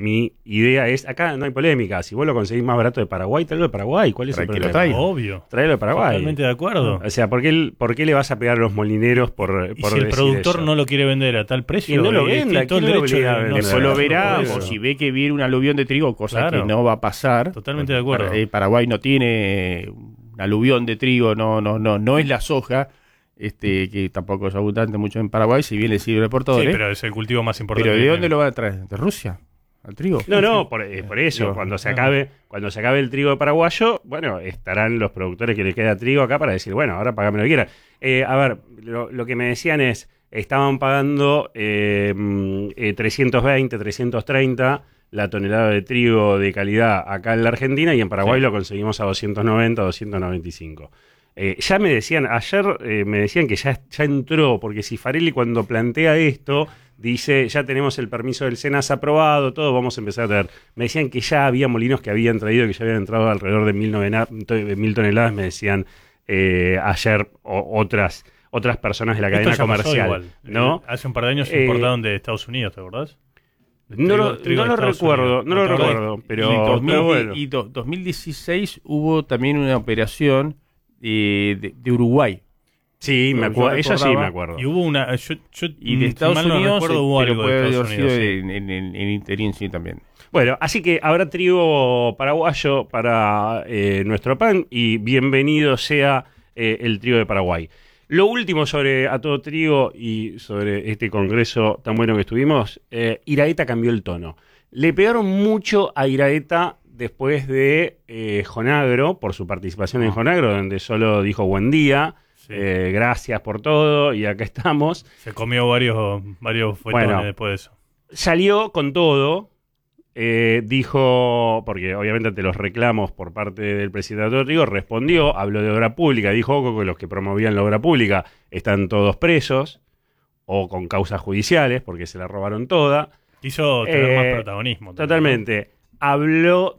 mi idea es, acá no hay polémica, si vos lo conseguís más barato de Paraguay, tráelo de Paraguay, ¿cuál es el problema? Obvio. Tráelo de Paraguay. Totalmente de acuerdo. O sea, ¿por qué le vas a pegar a los molineros por si el productor eso? no lo quiere vender a tal precio, no lo venda, todo el derecho después lo verá, o si ve que viene un aluvión de trigo, cosa que no va a pasar. Totalmente de acuerdo. Paraguay no tiene un aluvión de trigo, no es la soja. Que tampoco es abundante mucho en Paraguay, si bien le sirve por todo. Sí, pero es el cultivo más importante. ¿Pero de dónde lo van a traer? ¿De Rusia? ¿Al trigo? No, por eso, cuando se acabe el trigo paraguayo, bueno, estarán los productores que le queda trigo acá para decir, bueno, ahora pagame lo que quieran. A ver, lo que me decían es, estaban pagando 320, 330 la tonelada de trigo de calidad acá en la Argentina y en Paraguay lo conseguimos a 290, 295. Ya me decían, ayer me decían que ya entró, porque Cifarelli cuando plantea esto, dice, ya tenemos el permiso del SENAS aprobado, todo, vamos a empezar a traer. Me decían que ya había molinos que habían traído, que ya habían entrado alrededor de 1.000 toneladas, me decían ayer otras personas de la cadena comercial. Igual. ¿No? Hace un par de años importaron de Estados Unidos, ¿te acordás? No lo recuerdo, pero... Y 2016 hubo también una operación de Uruguay. Sí, me acuerdo, eso sí me acuerdo. Y hubo una... y de Estados Unidos, hubo algo puede de haber Estados sido Unidos, en interín, sí, también. Bueno, así que habrá trigo paraguayo para nuestro pan y bienvenido sea el trigo de Paraguay. Lo último sobre A Todo Trigo y sobre este congreso tan bueno que estuvimos, Iraeta cambió el tono. Le pegaron mucho a Iraeta después de Jonagro, por su participación en Jonagro, donde solo dijo buen día, gracias por todo, y acá estamos. Se comió varios fuetones después de eso. Salió con todo, dijo, porque obviamente ante los reclamos por parte del presidente de Rodrigo, respondió, habló de obra pública, dijo que los que promovían la obra pública están todos presos, o con causas judiciales, porque se la robaron toda. Quiso tener más protagonismo. Totalmente. Habló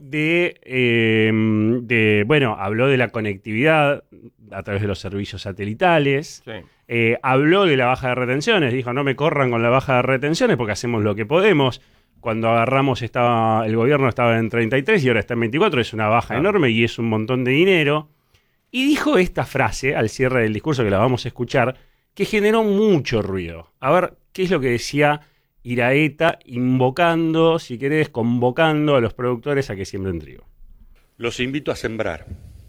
habló de la conectividad a través de los servicios satelitales. Sí. Habló de la baja de retenciones. Dijo, no me corran con la baja de retenciones porque hacemos lo que podemos. Cuando agarramos el gobierno estaba en 33 y ahora está en 24. Es una baja enorme y es un montón de dinero. Y dijo esta frase al cierre del discurso, que la vamos a escuchar, que generó mucho ruido. A ver, ¿qué es lo que decía Iraeta, invocando, si querés, convocando a los productores a que siembren trigo? Los invito a sembrar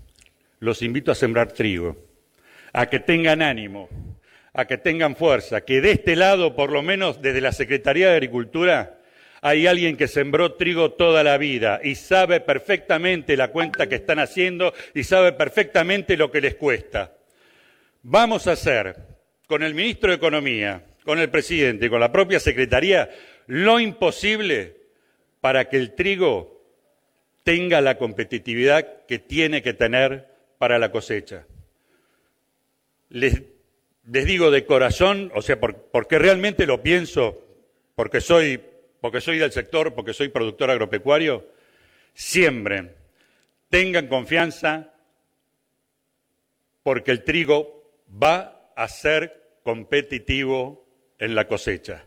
trigo, a que tengan ánimo, a que tengan fuerza, que de este lado, por lo menos desde la Secretaría de Agricultura, hay alguien que sembró trigo toda la vida y sabe perfectamente la cuenta que están haciendo y sabe perfectamente lo que les cuesta. Vamos a hacer, con el ministro de Economía, con el presidente y con la propia Secretaría, lo imposible para que el trigo tenga la competitividad que tiene que tener para la cosecha. Les digo de corazón, o sea, porque realmente lo pienso, porque soy del sector, porque soy productor agropecuario, siembren, tengan confianza, porque el trigo va a ser competitivo en la cosecha.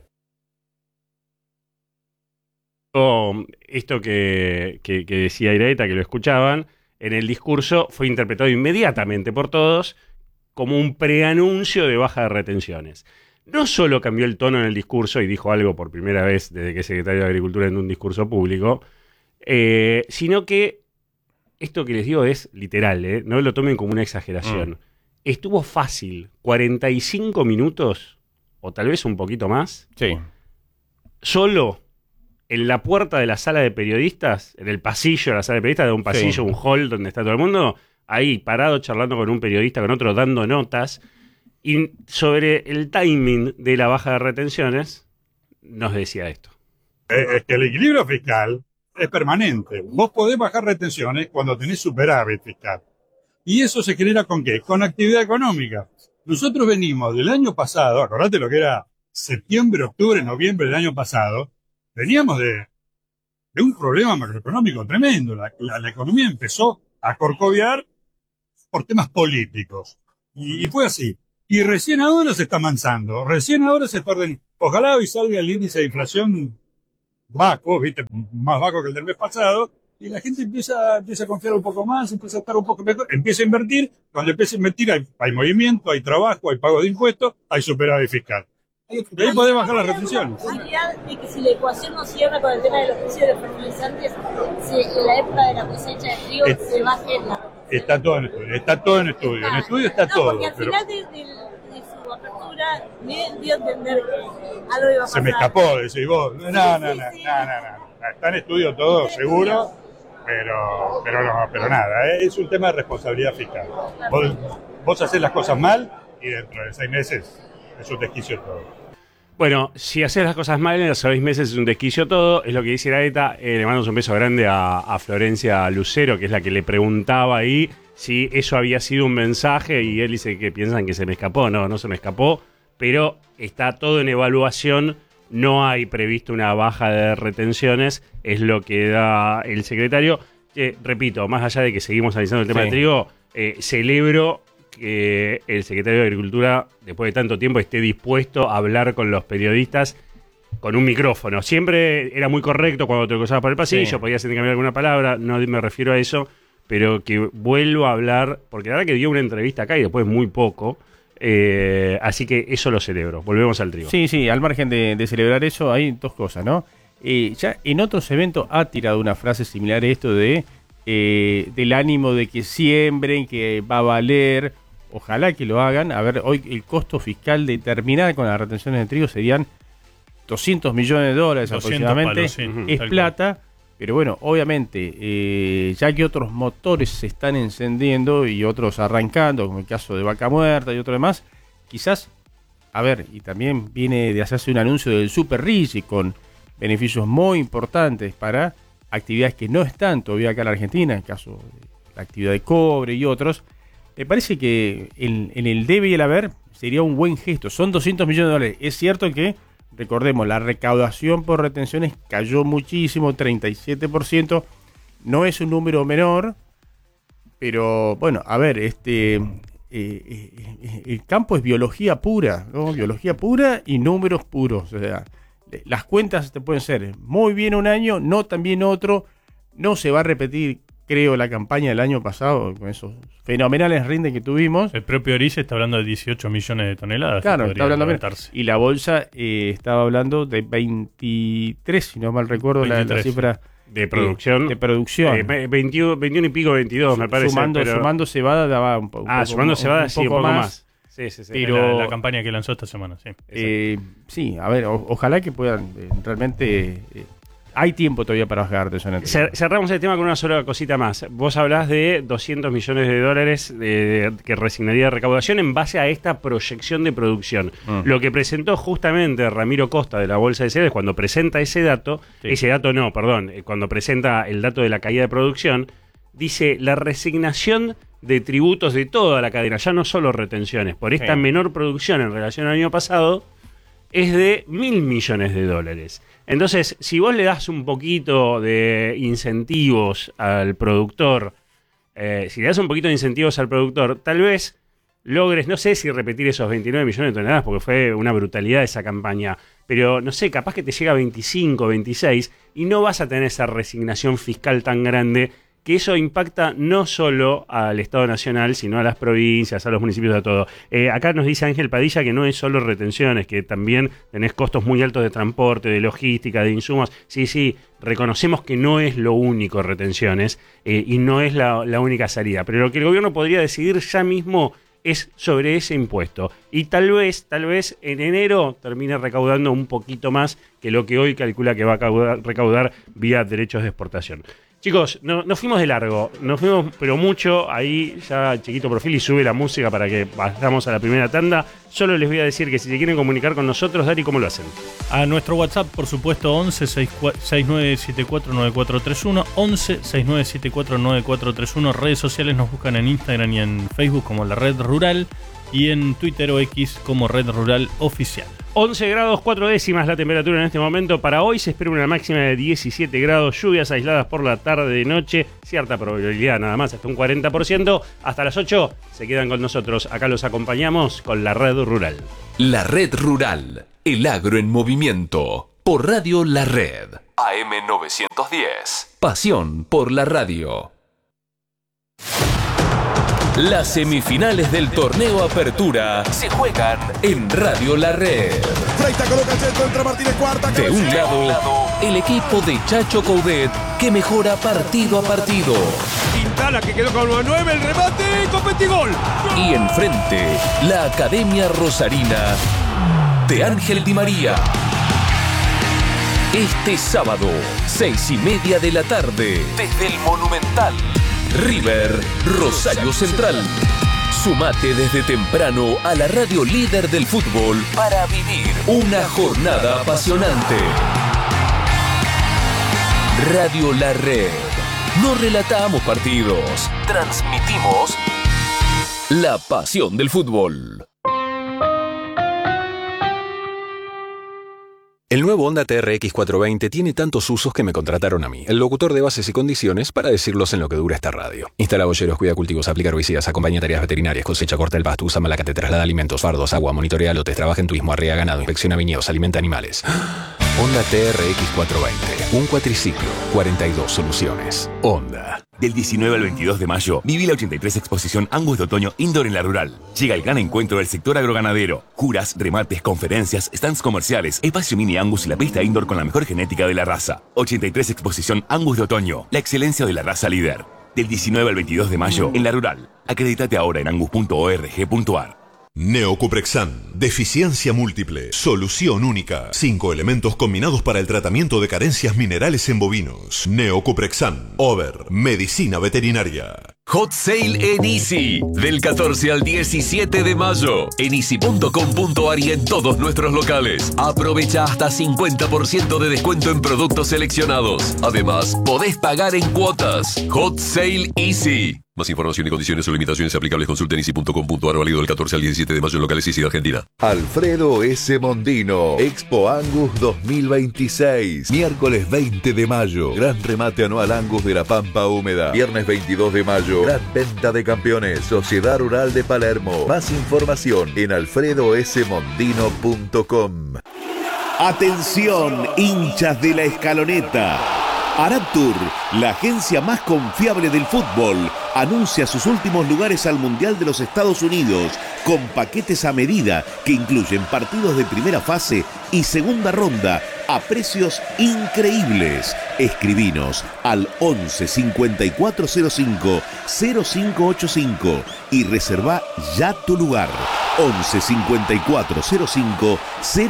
Esto que decía Iraeta, que lo escuchaban, en el discurso fue interpretado inmediatamente por todos como un preanuncio de baja de retenciones. No solo cambió el tono en el discurso y dijo algo por primera vez desde que es secretario de Agricultura en un discurso público, sino que esto que les digo es literal, no lo tomen como una exageración. Estuvo fácil, 45 minutos o tal vez un poquito más, solo en la puerta de la sala de periodistas, en el pasillo de la sala de periodistas, de un pasillo, un hall donde está todo el mundo, ahí parado charlando con un periodista, con otro, dando notas, y sobre el timing de la baja de retenciones, nos decía esto. Es que el equilibrio fiscal es permanente. Vos podés bajar retenciones cuando tenés superávit fiscal. ¿Y eso se genera con qué? Con actividad económica. Nosotros venimos del año pasado, acordate lo que era septiembre, octubre, noviembre del año pasado, veníamos de un problema macroeconómico tremendo. La economía empezó a corcovear por temas políticos. Y fue así. Y recién ahora se está amansando. Recién ahora se está ordenando. Ojalá hoy salga el índice de inflación bajo, ¿viste? Más bajo que el del mes pasado, y la gente empieza a confiar un poco más, empieza a estar un poco mejor, empieza a invertir. Cuando empieza a invertir hay movimiento, hay trabajo, hay pago de impuestos, hay superávit fiscal. Y ahí podés bajar las retenciones. De que si la ecuación no cierra con el tema de los precios de los fertilizantes, si en la época de la cosecha de trigo se baje la... Está todo en estudio, está todo en estudio. En estudio está todo. Porque al final de su apertura me dio a entender que algo iba a pasar. Se me escapó, decís vos. No. Está en estudio todo, seguro, pero nada, es un tema de responsabilidad fiscal. Vos hacés las cosas mal y dentro de 6 meses es un desquicio todo. Bueno, si haces las cosas mal en los 6 meses es un desquicio todo, es lo que dice Iraeta. Le mandamos un beso grande a Florencia Lucero, que es la que le preguntaba ahí si eso había sido un mensaje, y él dice que piensan que se me escapó. No se me escapó, pero está todo en evaluación. No hay previsto una baja de retenciones, es lo que da el secretario. Repito, más allá de que seguimos analizando el tema de trigo, celebro que el secretario de Agricultura, después de tanto tiempo, esté dispuesto a hablar con los periodistas con un micrófono. Siempre era muy correcto cuando te cruzabas por el pasillo, podías intercambiar alguna palabra, no me refiero a eso, pero que vuelva a hablar, porque la verdad que dio una entrevista acá y después muy poco, así que eso lo celebro. Volvemos al trigo. Sí, al margen de celebrar eso, hay dos cosas, ¿no? Ya en otros eventos ha tirado una frase similar a esto del ánimo de que siembren, que va a valer. Ojalá que lo hagan. A ver, hoy el costo fiscal de terminar con las retenciones de trigo serían $200 millones aproximadamente. Palos, sí. Es plata, pero bueno, obviamente, ya que otros motores se están encendiendo y otros arrancando, como el caso de Vaca Muerta y otro demás, quizás, a ver, y también viene de hacerse un anuncio del Super RIGI con beneficios muy importantes para actividades que no están todavía acá en la Argentina, en el caso de la actividad de cobre y otros. Me parece que en el debe y el haber sería un buen gesto. Son $200 millones. Es cierto que, recordemos, la recaudación por retenciones cayó muchísimo, 37%. No es un número menor, pero bueno, a ver, el campo es biología pura, ¿no? Biología pura y números puros. O sea, las cuentas te pueden ser muy bien un año, no tan bien otro. No se va a repetir, creo, la campaña del año pasado con esos fenomenales rindes que tuvimos. El propio Orilla está hablando de 18 millones de toneladas. Claro, está hablando bien. Y la bolsa estaba hablando de 23, si no mal recuerdo, 23, la cifra de producción. 21 y pico, 22, me parece. Sumando cebada daba un poco. Sumando cebada sí, un poco más. Sí. Pero la campaña que lanzó esta semana, sí. Sí, a ver, ojalá que puedan realmente... hay tiempo todavía para bajar de zona. Cerramos el tema con una sola cosita más. Vos hablás de $200 millones que resignaría de recaudación en base a esta proyección de producción. Lo que presentó justamente Ramiro Costa de la Bolsa de Ceres, cuando presenta ese dato, cuando presenta el dato de la caída de producción, dice la resignación de tributos de toda la cadena, ya no solo retenciones, por esta menor producción en relación al año pasado, es de $1.000 millones. Entonces, si vos le das un poquito de incentivos al productor, tal vez logres, no sé si repetir esos 29 millones de toneladas, porque fue una brutalidad esa campaña, pero no sé, capaz que te llega a 25, 26, y no vas a tener esa resignación fiscal tan grande, que eso impacta no solo al Estado Nacional, sino a las provincias, a los municipios, a todo. Acá nos dice Ángel Padilla que no es solo retenciones, que también tenés costos muy altos de transporte, de logística, de insumos. Sí, reconocemos que no es lo único retenciones y no es la única salida. Pero lo que el gobierno podría decidir ya mismo es sobre ese impuesto. Y tal vez en enero termine recaudando un poquito más que lo que hoy calcula que va a recaudar vía derechos de exportación. Chicos, nos fuimos de largo, pero mucho, ahí ya Chiquito Profili sube la música para que pasamos a la primera tanda. Solo les voy a decir que si se quieren comunicar con nosotros, Dari, ¿cómo lo hacen? A nuestro WhatsApp, por supuesto, 11-6974-9431, 11-6974-9431, redes sociales nos buscan en Instagram y en Facebook como La Red Rural, y en Twitter o X como Red Rural Oficial. 11 grados 4 décimas la temperatura en este momento. Para hoy se espera una máxima de 17 grados, lluvias aisladas por la tarde y noche, cierta probabilidad nada más, hasta un 40%. Hasta las 8 se quedan con nosotros. Acá los acompañamos con La Red Rural. La Red Rural, el agro en movimiento, por Radio La Red. AM910. Pasión por la radio. Las semifinales del torneo Apertura se juegan en Radio La Red. Freita coloca el centro, entra Martínez, cuarta. De un lado, el equipo de Chacho Coudet, que mejora partido a partido. Quintana, que quedó con 9, el remate, Copetigol. Y enfrente, la Academia Rosarina de Ángel Di María. Este sábado, 6:30 de la tarde, desde el Monumental, River, Rosario Central. Sumate desde temprano a la radio líder del fútbol para vivir una jornada apasionante. Radio La Red. No relatamos partidos, transmitimos la pasión del fútbol. El nuevo Honda TRX 420 tiene tantos usos que me contrataron a mí, el locutor de bases y condiciones, para decirlos en lo que dura esta radio. Instala boyeros, cuida cultivos, aplica herbicidas, acompaña tareas veterinarias, cosecha, corta el pasto, usa malacate, traslada alimentos, fardos, agua, monitorea lotes, trabaja en turismo, arrea ganado, inspecciona viñedos, alimenta animales. Honda TRX 420, un cuatriciclo, 42 soluciones. Honda. Del 19 al 22 de mayo, viví la 83 Exposición Angus de Otoño Indoor en La Rural. Llega el gran encuentro del sector agroganadero. Juras, remates, conferencias, stands comerciales, espacio mini Angus y la pista indoor con la mejor genética de la raza. 83 Exposición Angus de Otoño, la excelencia de la raza líder. Del 19 al 22 de mayo, en La Rural. Acredítate ahora en angus.org.ar. Neocuprexan, deficiencia múltiple, solución única. 5 elementos combinados para el tratamiento de carencias minerales en bovinos. Neocuprexan, Over, medicina veterinaria. Hot Sale en Easy, del 14 al 17 de mayo, en easy.com.ar y en todos nuestros locales. Aprovecha hasta 50% de descuento en productos seleccionados. Además, podés pagar en cuotas. Hot Sale Easy. Más información y condiciones o limitaciones aplicables consulta en easy.com.ar, válido del 14 al 17 de mayo en locales Easy de Argentina. Alfredo S. Mondino, Expo Angus 2026. Miércoles 20 de mayo, gran remate anual Angus de la Pampa Húmeda. Viernes 22 de mayo, gran venta de campeones, Sociedad Rural de Palermo. Más información en alfredosmondino.com. Atención, hinchas de la Escaloneta. Araptur, la agencia más confiable del fútbol, anuncia sus últimos lugares al Mundial de los Estados Unidos con paquetes a medida que incluyen partidos de primera fase y segunda ronda a precios increíbles. Escribinos al 11 5405 0585 y reserva ya tu lugar. 11 5405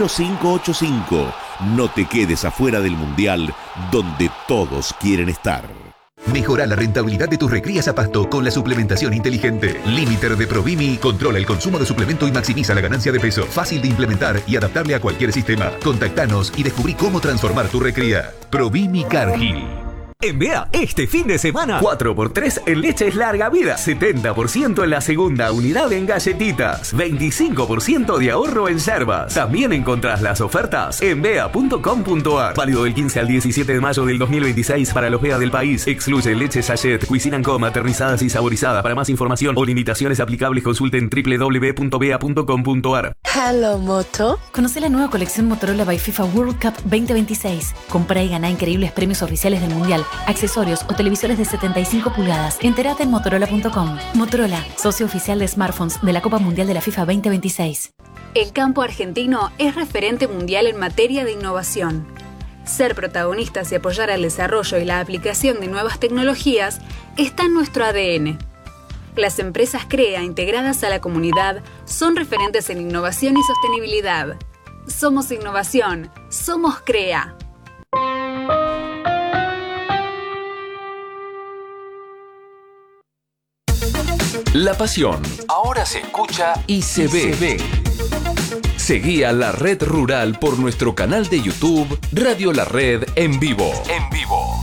0585. No te quedes afuera del Mundial, donde todos quieren estar. Mejora la rentabilidad de tus recrías a pasto con la suplementación inteligente. Limiter de Provimi controla el consumo de suplemento y maximiza la ganancia de peso. Fácil de implementar y adaptable a cualquier sistema. Contactanos y descubrí cómo transformar tu recría. Provimi Cargill. En BEA, este fin de semana, 4x3 en leches larga vida, 70% en la segunda unidad en galletitas, 25% de ahorro en yerbas. También encontrás las ofertas en bea.com.ar. Válido del 15 al 17 de mayo del 2026 para los BEA del país. Excluye leche sachet, Cuisine & Co, maternizadas y saborizadas. Para más información o limitaciones aplicables, consulten www.bea.com.ar. Hello Moto. Conoce la nueva colección Motorola by FIFA World Cup 2026. Compra y gana increíbles premios oficiales del Mundial, accesorios o televisores de 75 pulgadas. Entérate en Motorola.com. Motorola, socio oficial de smartphones de la Copa Mundial de la FIFA 2026. El campo argentino es referente mundial en materia de innovación. Ser protagonistas y apoyar al desarrollo y la aplicación de nuevas tecnologías está en nuestro ADN. Las empresas CREA integradas a la comunidad son referentes en innovación y sostenibilidad. Somos innovación, somos CREA. La pasión ahora se escucha y se ve. Seguí a La Red Rural por nuestro canal de YouTube Radio La Red en vivo.